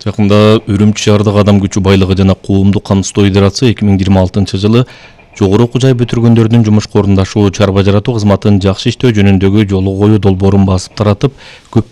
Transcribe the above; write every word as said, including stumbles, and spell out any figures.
Жакында Үрүмчү шаардык адам күчү байлыгы жана коомдук камсыздоо идарасы эки миң жыйырма алтынчы жылы жогору окуу жай бүтүргөндөрдүн жумушка орундашуу чарба жаратуу кызматын жакшы иштөө жөнүндөгү жолу коюу долбоорун басып таратып,